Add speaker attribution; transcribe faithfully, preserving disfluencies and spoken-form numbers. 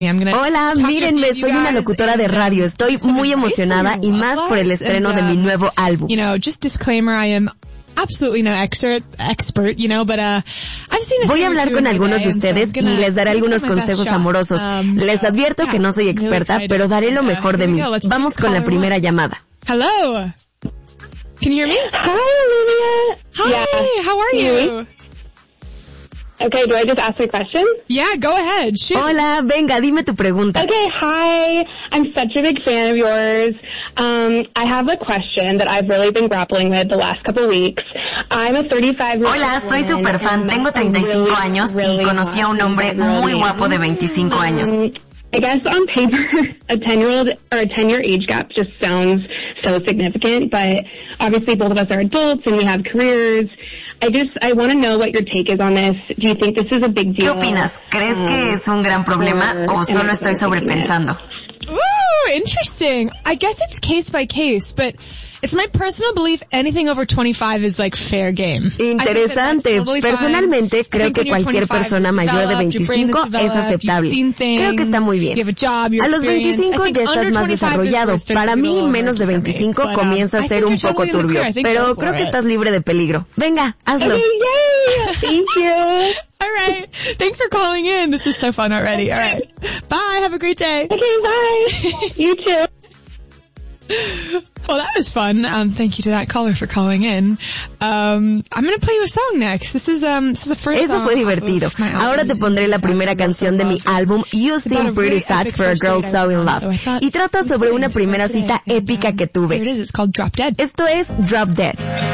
Speaker 1: Hola, mírenme, soy una locutora de radio. Estoy muy emocionada y más por el estreno de mi nuevo álbum.
Speaker 2: You know, just disclaimer, I am absolutely no expert, expert, you know, but uh, I've seen a
Speaker 1: Voy a hablar con algunos de ustedes y les daré algunos consejos amorosos. Les advierto que no soy experta, pero daré lo mejor de mí. Vamos con la primera llamada.
Speaker 2: Hello. Can you hear me?
Speaker 3: Hi, Olivia.
Speaker 2: Hi, yeah. How are you?
Speaker 3: Okay, do I just ask a question?
Speaker 2: Yeah, go ahead. Shoot.
Speaker 1: Hola, venga, dime tu pregunta.
Speaker 3: Okay, hi. I'm such a big fan of yours. Um, I have a question that I've really been grappling with the last couple of weeks. I'm a thirty-five-year-old
Speaker 1: Hola, soy super fan. Tengo treinta y cinco años y conocí a un hombre muy guapo de veinticinco años.
Speaker 3: Um, I guess on paper, a ten-year-old or a ten-year age gap just sounds so significant, but obviously both of us are adults and we have careers. I just, I want to know what your take is on this. Do you think this is a big deal?
Speaker 1: ¿Qué opinas? ¿Crees que es un gran problema o solo estoy sobrepensando?
Speaker 2: Ooh, interesting. I guess it's case by case, but it's my personal belief anything over twenty-five is like fair game.
Speaker 1: Interesante. Totally Personalmente creo que cualquier persona mayor de veinticinco es aceptable. Creo que está muy bien. A los veinticinco ya estás más desarrollado. Para mí, menos de veinticinco comienza a ser un poco turbio, pero creo que estás libre de peligro. Venga, hazlo.
Speaker 3: Okay, yay! Thank you.
Speaker 2: All right. Thanks for calling in. This is so fun already. All right. Bye. Have a great day.
Speaker 3: Okay, bye. You too.
Speaker 2: Well, that was fun. Um, thank you to that caller for calling in. Um, I'm going to play you a song next. This is, um, this is the first
Speaker 1: Eso
Speaker 2: song
Speaker 1: fue divertido. Ahora te pondré la primera canción de mi álbum, You Seem Pretty Sad for a Girl So in Love. Y trata sobre una primera cita épica que tuve.
Speaker 2: Here it is. It's called Drop Dead.
Speaker 1: Esto es Drop Dead.